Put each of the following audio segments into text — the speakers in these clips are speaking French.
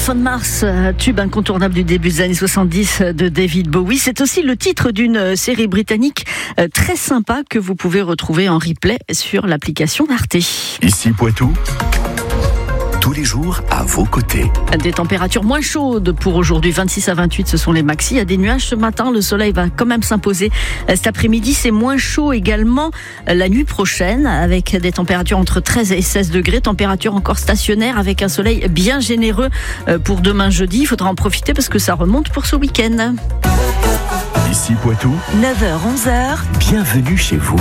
Life on Mars, tube incontournable du début des années 70 de David Bowie. C'est aussi le titre d'une série britannique très sympa que vous pouvez retrouver en replay sur l'application d'Arte. Ici Poitou, tous les jours à vos côtés. Des températures moins chaudes pour aujourd'hui, 26 à 28 ce sont les maxi. Il y a des nuages ce matin, le soleil va quand même s'imposer cet après-midi. C'est moins chaud également la nuit prochaine avec des températures entre 13 et 16 degrés. Température encore stationnaire avec un soleil bien généreux pour demain jeudi. Il faudra en profiter parce que ça remonte pour ce week-end. Ici Poitou, 9h, 11h. bienvenue chez vous.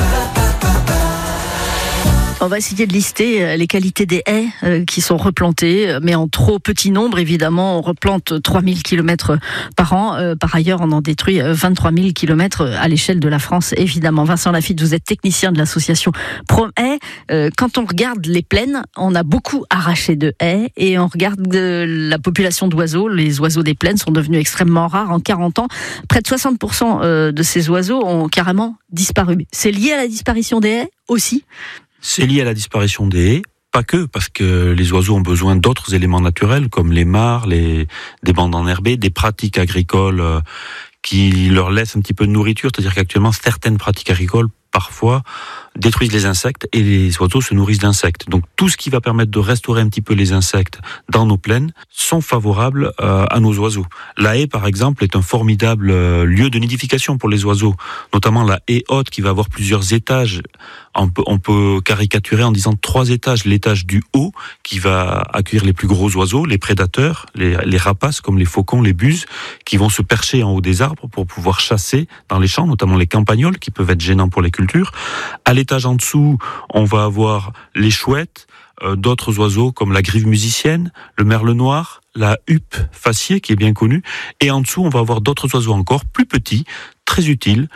On va essayer de lister les qualités des haies qui sont replantées, mais en trop petit nombre, évidemment. On replante 3000 km par an. Par ailleurs, on en détruit 23 000 km à l'échelle de la France, évidemment. Vincent Lafitte, vous êtes technicien de l'association Prom-Haies. Quand on regarde les plaines, on a beaucoup arraché de haies et on regarde la population d'oiseaux. Les oiseaux des plaines sont devenus extrêmement rares. En 40 ans, près de 60% de ces oiseaux ont carrément disparu. C'est lié à la disparition des haies aussi ? C'est lié à la disparition des haies, pas que, parce que les oiseaux ont besoin d'autres éléments naturels, comme les mares, des bandes enherbées, des pratiques agricoles qui leur laissent un petit peu de nourriture. C'est-à-dire qu'actuellement, certaines pratiques agricoles, parfois, détruisent les insectes et les oiseaux se nourrissent d'insectes. Donc tout ce qui va permettre de restaurer un petit peu les insectes dans nos plaines sont favorables à nos oiseaux. La haie, par exemple, est un formidable lieu de nidification pour les oiseaux, notamment la haie haute qui va avoir plusieurs étages. On peut caricaturer en disant 3 étages. L'étage du haut qui va accueillir les plus gros oiseaux, les prédateurs, les rapaces comme les faucons, les buses, qui vont se percher en haut des arbres pour pouvoir chasser dans les champs, notamment les campagnols qui peuvent être gênants pour les cultures. À l'étage en dessous, on va avoir les chouettes, d'autres oiseaux comme la grive musicienne, le merle noir, la huppe faciée qui est bien connue. Et en dessous, on va avoir d'autres oiseaux encore plus petits, très utiles,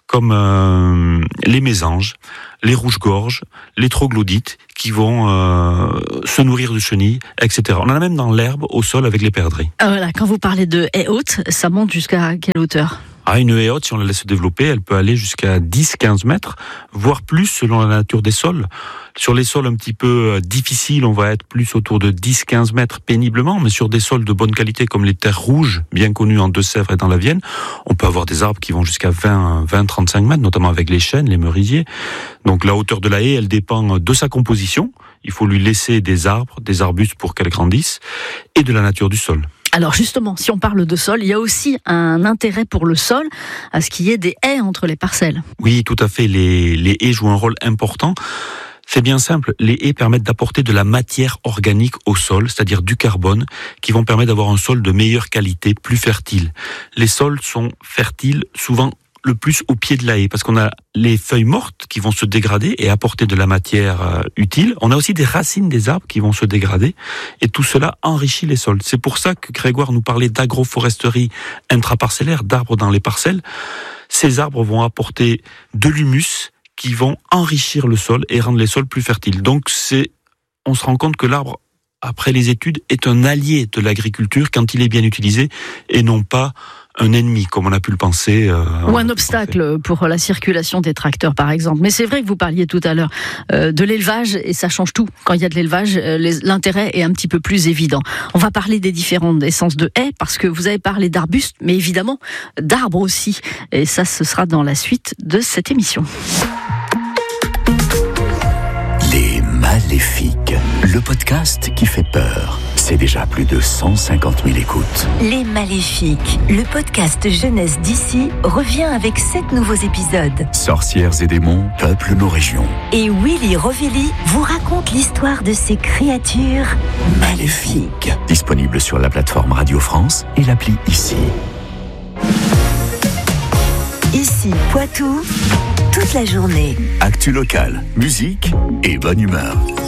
comme les mésanges, les rouges-gorges, les troglodytes, qui vont se nourrir de chenilles, etc. On en a même dans l'herbe, au sol, avec les perdrix. Voilà, quand vous parlez de haies hautes, ça monte jusqu'à quelle hauteur ? Une haie haute, si on la laisse se développer, elle peut aller jusqu'à 10-15 mètres, voire plus selon la nature des sols. Sur les sols un petit peu difficiles, on va être plus autour de 10-15 mètres péniblement, mais sur des sols de bonne qualité comme les terres rouges, bien connues en Deux-Sèvres et dans la Vienne, on peut avoir des arbres qui vont jusqu'à 20-35 mètres, notamment avec les chênes, les merisiers. Donc la hauteur de la haie, elle dépend de sa composition. Il faut lui laisser des arbres, des arbustes pour qu'elle grandisse, et de la nature du sol. Alors justement, si on parle de sol, il y a aussi un intérêt pour le sol à ce qu'il y ait des haies entre les parcelles. Oui, tout à fait. Les haies jouent un rôle important. C'est bien simple, les haies permettent d'apporter de la matière organique au sol, c'est-à-dire du carbone, qui vont permettre d'avoir un sol de meilleure qualité, plus fertile. Les sols sont fertiles souvent le plus au pied de la haie, parce qu'on a les feuilles mortes qui vont se dégrader et apporter de la matière utile. On a aussi des racines des arbres qui vont se dégrader, et tout cela enrichit les sols. C'est pour ça que Grégoire nous parlait d'agroforesterie intraparcellaire, d'arbres dans les parcelles. Ces arbres vont apporter de l'humus qui vont enrichir le sol et rendre les sols plus fertiles. Donc on se rend compte que l'arbre, après les études, est un allié de l'agriculture quand il est bien utilisé et non pas un ennemi, comme on a pu le penser. Ou un obstacle pour la circulation des tracteurs, par exemple. Mais c'est vrai que vous parliez tout à l'heure de l'élevage, et ça change tout. Quand il y a de l'élevage, l'intérêt est un petit peu plus évident. On va parler des différentes essences de haies, parce que vous avez parlé d'arbustes, mais évidemment d'arbres aussi. Et ça, ce sera dans la suite de cette émission. Les Maléfiques, le podcast qui fait peur. C'est déjà plus de 150 000 écoutes. Les Maléfiques, le podcast jeunesse d'ici, revient avec 7 nouveaux épisodes. Sorcières et démons peuplent nos régions. Et Willy Rovelli vous raconte l'histoire de ces créatures maléfiques. Disponible sur la plateforme Radio France et l'appli Ici. Ici, Poitou, toute la journée. Actu locale, musique et bonne humeur.